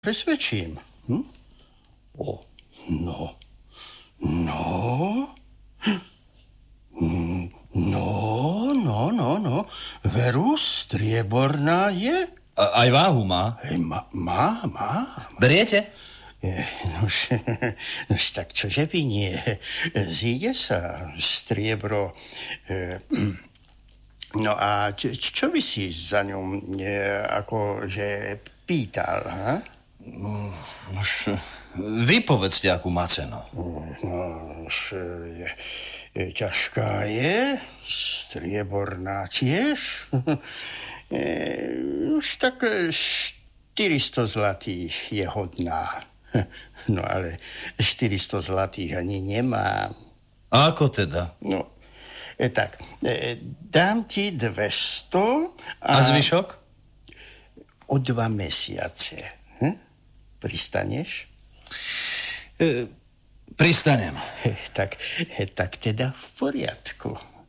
presvedčím. No. Veru, strieborná je? Aj váhu má? Má. Beriete? Nož tak čože by nie? Zíde sa striebro. No a čo by si za ňom akože pýtal, ha? Nož, vy povedzte, akú má cenu. Ťažká je, strieborná tiež. Už tak 400 zlatých je hodná. No ale 400 zlatých ani nemám. A ako teda? No, tak, dám ti 200 a zvyšok? O 2 mesiace. Pristaneš? Pristanem. Tak teda v poriadku.